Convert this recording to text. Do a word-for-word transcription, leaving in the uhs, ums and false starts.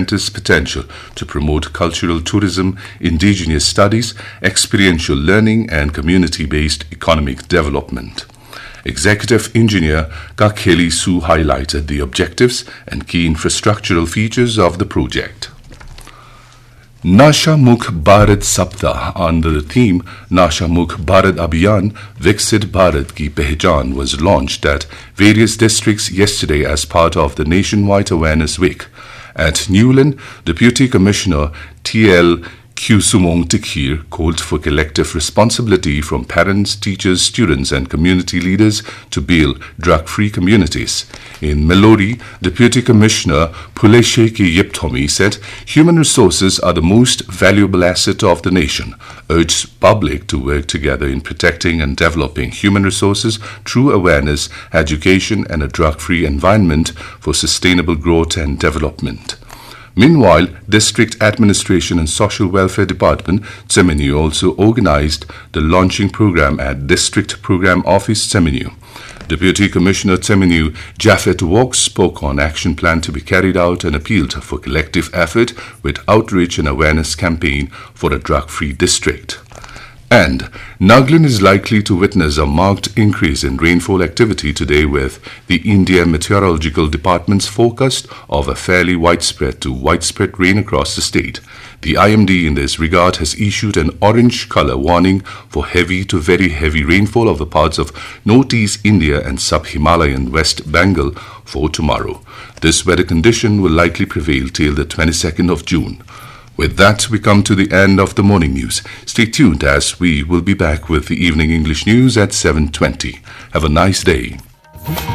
tremendous potential to promote cultural tourism, indigenous studies, experiential learning, and community-based economic development. Executive Engineer Kakheli Su highlighted the objectives and key infrastructural features of the project. Nasha Mukh Bharat Saptah under the theme Nasha Mukh Bharat Abhiyan Viksit Bharat Ki Pehchan was launched at various districts yesterday as part of the nationwide awareness week. At Newland, Deputy Commissioner T L Kusumong Tikhir called for collective responsibility from parents, teachers, students and community leaders to build drug-free communities. In Melodi, Deputy Commissioner Phulesheki Yipthomi said human resources are the most valuable asset of the nation, urged public to work together in protecting and developing human resources through awareness, education and a drug-free environment for sustainable growth and development. Meanwhile, District Administration and Social Welfare Department, Tseminyu, also organized the launching program at District Program Office, Tseminyu. Deputy Commissioner Tseminyu Japhet Wok spoke on action plan to be carried out and appealed for collective effort with outreach and awareness campaign for a drug-free district. And Nagaland is likely to witness a marked increase in rainfall activity today, with the India Meteorological Department's forecast of a fairly widespread to widespread rain across the state. The I M D in this regard has issued an orange color warning for heavy to very heavy rainfall over parts of northeast India and sub-Himalayan West Bengal for tomorrow. This weather condition will likely prevail till the twenty-second of June. With that, we come to the end of the morning news. Stay tuned as we will be back with the evening English news at seven twenty. Have a nice day.